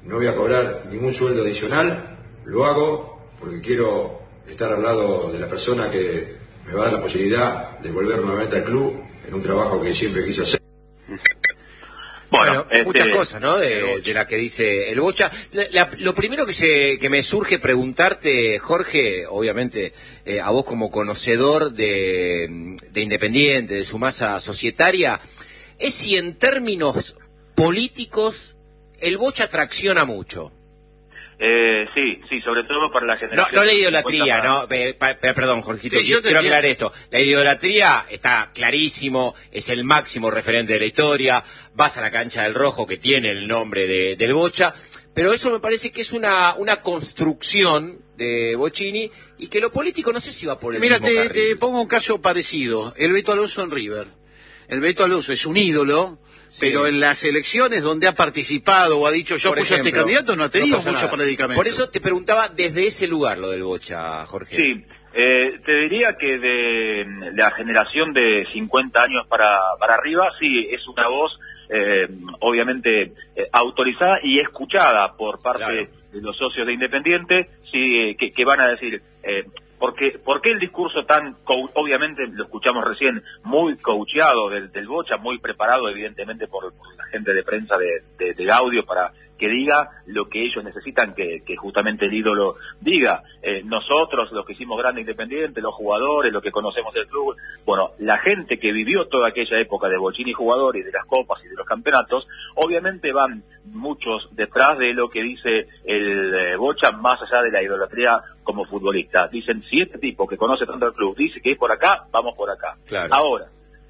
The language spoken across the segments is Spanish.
no voy a cobrar ningún sueldo adicional, lo hago porque quiero estar al lado de la persona que me va a dar la posibilidad de volver nuevamente al club en un trabajo que siempre quise hacer. Bueno, muchas cosas, ¿no? De la que dice el Bocha. Lo primero que me surge preguntarte, Jorge, obviamente, a vos como conocedor de Independiente, de su masa societaria, es si en términos políticos el Bocha tracciona mucho. Sí, sobre todo para la generación. No la idolatría, no, perdón, Jorgito, Sí, quiero aclarar esto. La idolatría está clarísimo, es el máximo referente de la historia, vas a la cancha del Rojo que tiene el nombre del Bocha, pero eso me parece que es una construcción de Bocchini y que lo político no sé si va por el mismo carril. Te pongo un caso parecido, el Beto Alonso en River. El Beto Alonso es un ídolo. Sí. Pero en las elecciones donde ha participado o ha dicho yo apoyo a este candidato no ha tenido mucho predicamento. Por eso te preguntaba desde ese lugar lo del Bocha, Jorge. Sí, te diría que de la generación de 50 años para arriba, sí, es una voz obviamente autorizada y escuchada por parte de los socios de Independiente, sí, que van a decir... ¿Por qué el discurso tan, obviamente lo escuchamos recién, muy coacheado del Bocha, muy preparado evidentemente por la gente de prensa de Gaudio para que diga lo que ellos necesitan que justamente el ídolo diga? Nosotros, los que hicimos grande Independiente, los jugadores, los que conocemos del club, bueno, la gente que vivió toda aquella época de Bocchini jugador y de las copas y de los campeonatos, obviamente van muchos detrás de lo que dice el Bocha, más allá de la idolatría como futbolista. Dicen, si este tipo que conoce tanto el club dice que es por acá, vamos por acá. Claro. Ahora,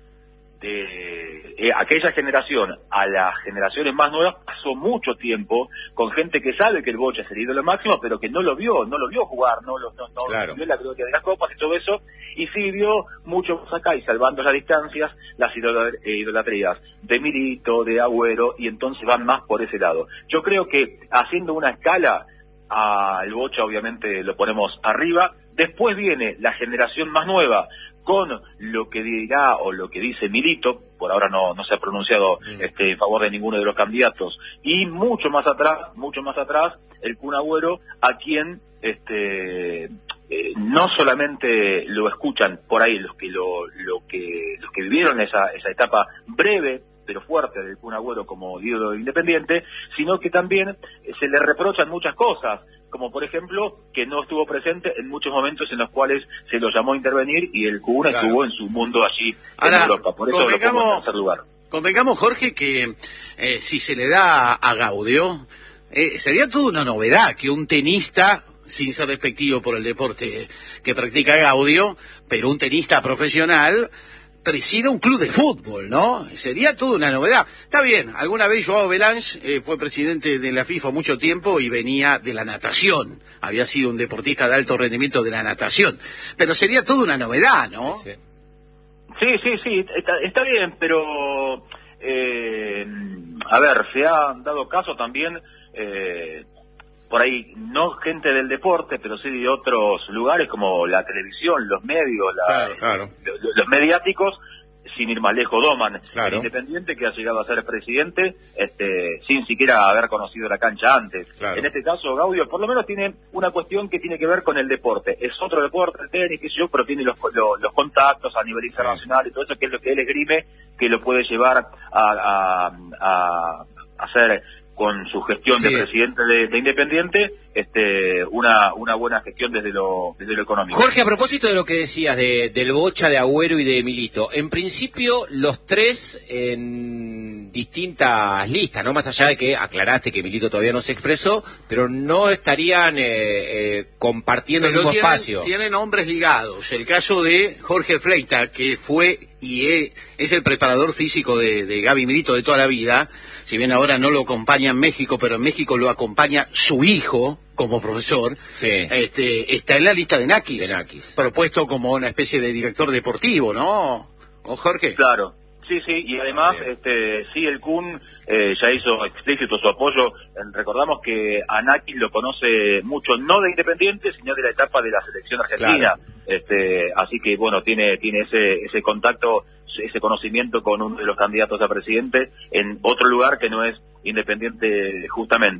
de aquella generación a las generaciones más nuevas pasó mucho tiempo con gente que sabe que el Bocha es el ídolo máximo, pero que no lo vio jugar, no claro. vio la gloria de las copas y todo eso, y sí vio mucho más acá, y salvando las distancias, las idolatrías de Milito, de Agüero, y entonces van más por ese lado. Yo creo que haciendo una escala, al Bocha obviamente lo ponemos arriba, después viene la generación más nueva, con lo que dirá o lo que dice Milito, por ahora no se ha pronunciado en favor de ninguno de los candidatos, y mucho más atrás el Kun Agüero, a quien no solamente lo escuchan por ahí los que vivieron esa etapa breve pero fuerte del Kun Agüero como ídolo Independiente, sino que también se le reprochan muchas cosas, como por ejemplo que no estuvo presente en muchos momentos en los cuales se lo llamó a intervenir y el Kun estuvo en su mundo allí en Europa, por eso lo pongo en tercer lugar. Convengamos, Jorge, que si se le da a Gaudio, sería toda una novedad que un tenista, sin ser despectivo por el deporte que practica Gaudio, pero un tenista profesional presida un club de fútbol, ¿no? Sería toda una novedad. Está bien, alguna vez Joao Belange fue presidente de la FIFA mucho tiempo y venía de la natación. Había sido un deportista de alto rendimiento de la natación. Pero sería toda una novedad, ¿no? Sí, está bien, pero... a ver, se ha dado caso también... por ahí, no gente del deporte, pero sí de otros lugares como la televisión, los medios, los mediáticos, sin ir más lejos, Doman, el Independiente, que ha llegado a ser presidente sin siquiera haber conocido la cancha antes. En este caso, Gaudio por lo menos tiene una cuestión que tiene que ver con el deporte. Es otro deporte, el tenis, qué sé yo, pero tiene los contactos a nivel internacional y todo eso, que es lo que él esgrime, que lo puede llevar a hacer con su gestión de presidente de Independiente, una buena gestión desde lo económico. Jorge, a propósito de lo que decías del Bocha, de Agüero y de Milito, en principio los tres en distintas listas, ¿no? Más allá de que aclaraste que Milito todavía no se expresó, pero no estarían compartiendo el mismo espacio. Tienen nombres ligados. El caso de Jorge Fleita, que fue y es el preparador físico de Gaby Milito de toda la vida. Si bien ahora no lo acompaña en México, pero en México lo acompaña su hijo como profesor, está en la lista de Nakis, propuesto como una especie de director deportivo, ¿no? ¿O Jorge? Claro, sí, y además, el Kun ya hizo explícito su apoyo. Recordamos que a Nakis lo conoce mucho, no de Independiente, sino de la etapa de la selección argentina. Así que, bueno, tiene ese contacto, ese conocimiento con uno de los candidatos a presidente en otro lugar que no es Independiente justamente.